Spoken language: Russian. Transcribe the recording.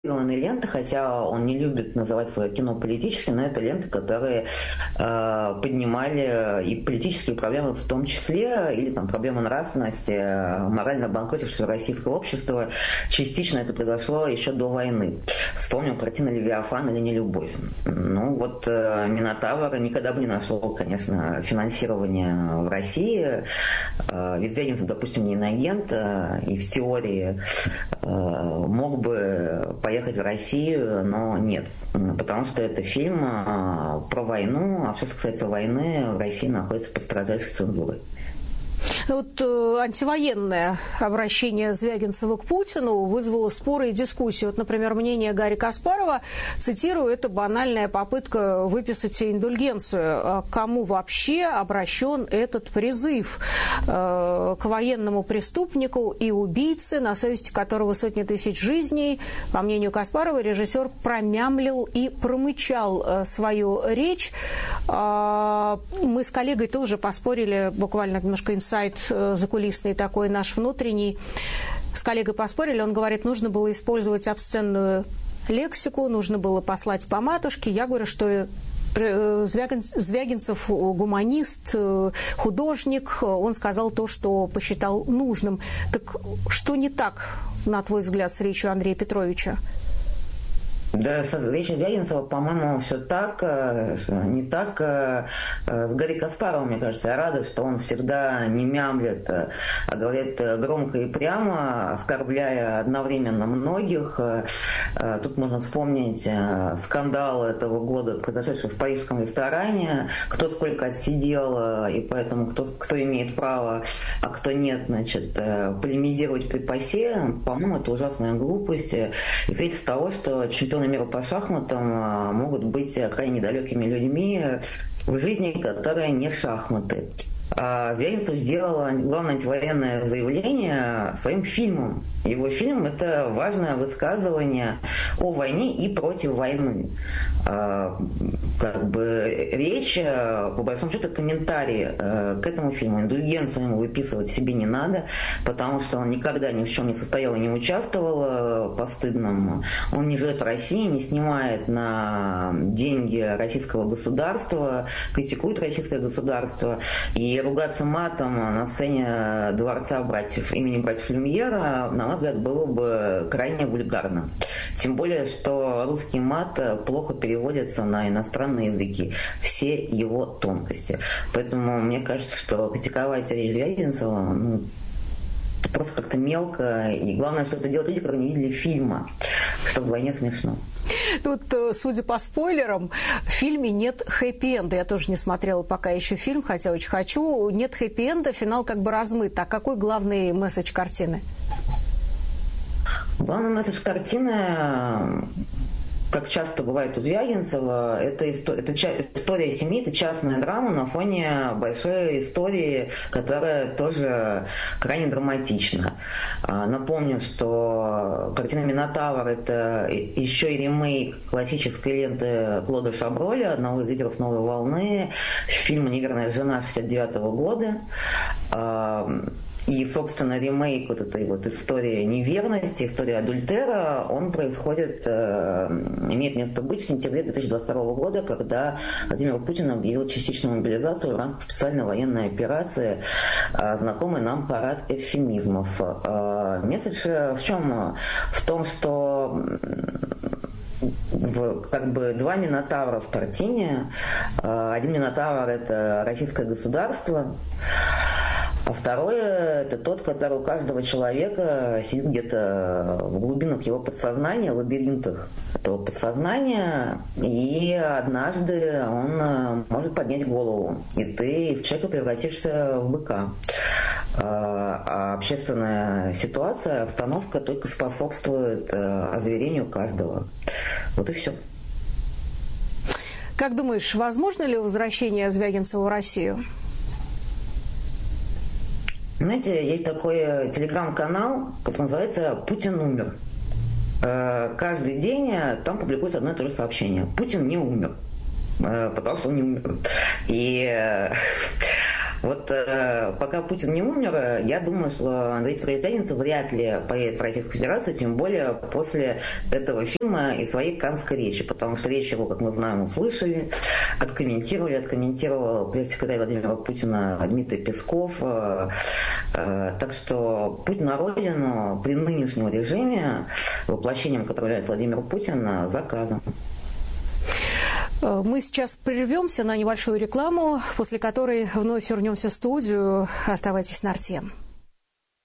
лента, хотя он не любит называть свое кино политическим, но это ленты, которые поднимали и политические проблемы в том числе, или там проблемы нравственности, морально обанкротившего российского общества. Частично это произошло еще до войны. Вспомним картину «Левиафан» или «Нелюбовь». Ну вот «Минотавр» никогда бы не нашел, конечно, финансирования в России. Ведь Звягинцев, допустим, не иноагент, и в теории мог бы поехать в Россию, но нет. Потому что это фильм про войну, а все, что касается войны, в России находится под строжайшей цензурой. Вот антивоенное обращение Звягинцева к Путину вызвало споры и дискуссии. Вот, например, мнение Гарри Каспарова, цитирую, это банальная попытка выписать себе индульгенцию. Кому вообще обращен этот призыв? К военному преступнику и убийце, на совести которого сотни тысяч жизней. По мнению Каспарова, режиссер промямлил и промычал свою речь. Мы с коллегой тоже поспорили, буквально немножко инсайт закулисный такой наш внутренний. С коллегой поспорили, он говорит, нужно было использовать обсценную лексику, нужно было послать по матушке. Я говорю, что Звягинцев гуманист, художник, он сказал то, что посчитал нужным. Так что не так, на твой взгляд, с речью Андрея Петровича? Да, с речью Звягинцева, по-моему, все так, не так. С Гарри Каспаровым, мне кажется, я рада, что он всегда не мямлет, а говорит громко и прямо, оскорбляя одновременно многих. Тут можно вспомнить скандал этого года, произошедший в парижском ресторане, кто сколько отсидел, и поэтому кто имеет право, а кто нет, значит, полемизировать при ПАСЕ. По-моему, это ужасная глупость. И с того, что чемпионы мира по шахматам могут быть крайне недалекими людьми в жизни, которые не шахматы. Звягинцев сделал главное антивоенное заявление своим фильмом. Его фильм – это важное высказывание о войне и против войны. Как бы речь, по большому счету, комментарий к этому фильму. Индульгенцию ему выписывать себе не надо, потому что он никогда ни в чем не состоял и не участвовал постыдному. Он не живет в России, не снимает на деньги российского государства, критикует российское государство. И ругаться матом на сцене дворца имени братьев Люмьера, на мой взгляд, было бы крайне вульгарно. Тем более, что русский мат плохо переводится на иностранные языки. Все его тонкости. Поэтому мне кажется, что критиковать речь Звягинцева просто как-то мелко. И главное, что это делают люди, которые не видели фильма. Что в войне смешно. Тут, судя по спойлерам, в фильме нет хэппи-энда. Я тоже не смотрела пока еще фильм, хотя очень хочу. Нет хэппи-энда, финал как бы размыт. А какой главный месседж картины? Главный месседж картины, как часто бывает у Звягинцева, это история семьи, это частная драма на фоне большой истории, которая тоже крайне драматична. Напомню, что картина «Минотавр» — это еще и ремейк классической ленты Клода Шаброля, одного из лидеров «Новой волны», фильма «Неверная жена» 1969 года. И, собственно, ремейк вот этой вот истории неверности, истории адультера, он происходит, имеет место быть в сентябре 2022 года, когда Владимир Путин объявил частичную мобилизацию в рамках специальной военной операции, знакомый нам парад эвфемизмов. Месседж в чем? В том, что как бы два Минотавра в картине. Один Минотавр – это российское государство, а второе – это тот, который у каждого человека сидит где-то в глубинах его подсознания, лабиринтах этого подсознания, и однажды он может поднять голову, и ты из человека превратишься в быка. А общественная ситуация, обстановка только способствует озверению каждого. Вот и все. Как думаешь, возможно ли возвращение Звягинцева в Россию? Знаете, есть такой телеграм-канал, который называется «Путин умер». Каждый день там публикуется одно и то же сообщение. Путин не умер, потому что он не умер. И Вот пока Путин не умер, я думаю, что Андрей Петрович Звягинцев вряд ли поедет в Российскую Федерацию, тем более после этого фильма и своей каннской речи, потому что речь его, как мы знаем, услышали, откомментировал пресс-секретарь Владимира Путина Дмитрий Песков. Так что путь на родину при нынешнем режиме, воплощением которого является Владимир Путин, заказан. Мы сейчас прервемся на небольшую рекламу, после которой вновь вернемся в студию. Оставайтесь на Арте.